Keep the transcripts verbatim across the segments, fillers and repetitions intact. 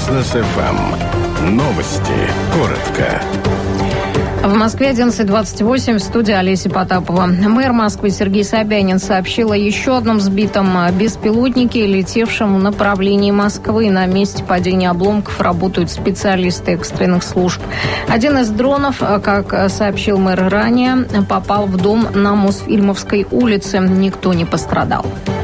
Бизнес эф эм. Новости. Коротко. В Москве одиннадцать двадцать восемь, в студии Олеся Потапова. Мэр Москвы Сергей Собянин сообщил о еще одном сбитом беспилотнике, летевшем в направлении Москвы. На месте падения обломков работают специалисты экстренных служб. Один из дронов, как сообщил мэр ранее, попал в дом на Мосфильмовской улице. Никто не пострадал.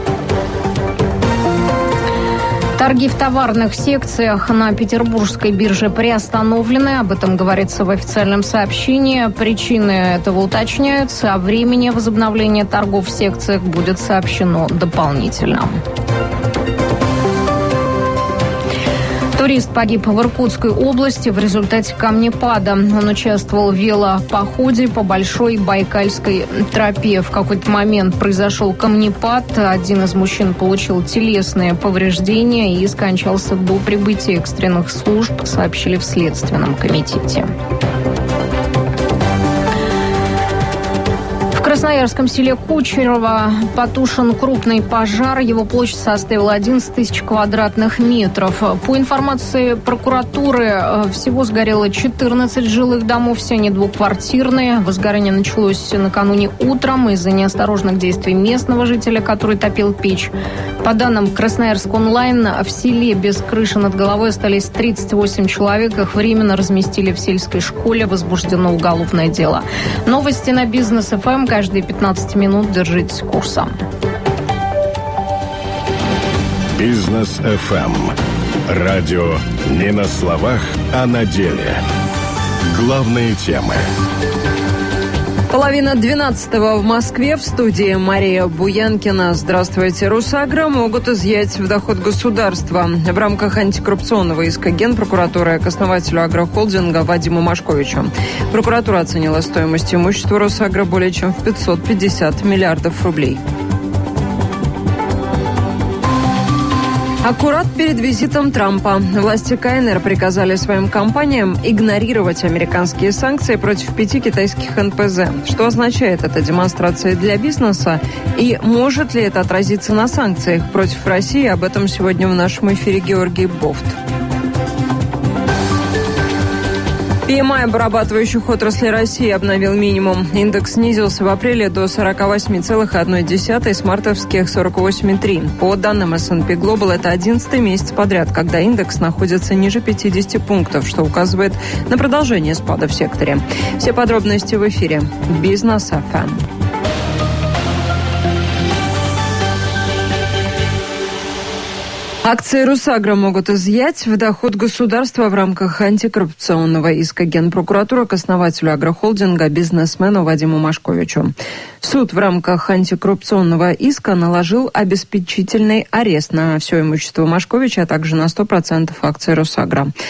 Торги в товарных секциях на петербургской бирже приостановлены. Об этом говорится в официальном сообщении. Причины этого уточняются, а времени возобновления торгов в секциях будет сообщено дополнительно. Турист погиб в Иркутской области в результате камнепада. Он участвовал в велопоходе по Большой Байкальской тропе. В какой-то момент произошел камнепад. Один из мужчин получил телесные повреждения и скончался до прибытия экстренных служб, сообщили в Следственном комитете. В Красноярском селе Кучерово потушен крупный пожар. Его площадь составила одиннадцать тысяч квадратных метров. По информации прокуратуры, всего сгорело четырнадцать жилых домов, все они двухквартирные. Возгорание началось накануне утром из-за неосторожных действий местного жителя, который топил печь. По данным Красноярск онлайн, в селе без крыши над головой остались тридцать восемь человек. Их временно разместили в сельской школе. Возбуждено уголовное дело. Новости на Бизнес эф эм. Каждые пятнадцать минут держитесь курса. Бизнес эф эм. Радио не на словах, а на деле. Главные темы. Половина двенадцатого в Москве. В студии Мария Буянкина. Здравствуйте. Русагра могут изъять в доход государства. В рамках антикоррупционного иска Генпрокуратуры к основателю агрохолдинга Вадиму Машковичу. Прокуратура оценила стоимость имущества Русагра более чем в пятьсот пятьдесят миллиардов рублей. Аккурат перед визитом Трампа власти ка эн эр приказали своим компаниям игнорировать американские санкции против пяти китайских эн пэ зэ. Что означает эта демонстрация для бизнеса и может ли это отразиться на санкциях против России? Об этом сегодня в нашем эфире Георгий Бофт. пи эм ай обрабатывающих отраслей России обновил минимум. Индекс снизился в апреле до сорок восемь целых одна десятая, с мартовских сорок восемь целых три десятых. По данным эс энд пи Global, это одиннадцатый месяц подряд, когда индекс находится ниже пятидесяти пунктов, что указывает на продолжение спада в секторе. Все подробности в эфире Бизнес эф эм. Акции Русагра могут изъять в доход государства в рамках антикоррупционного иска Генпрокуратуры к основателю агрохолдинга бизнесмену Вадиму Машковичу. Суд в рамках антикоррупционного иска наложил обеспечительный арест на все имущество Машковича, а также на сто процентов акций Русагра.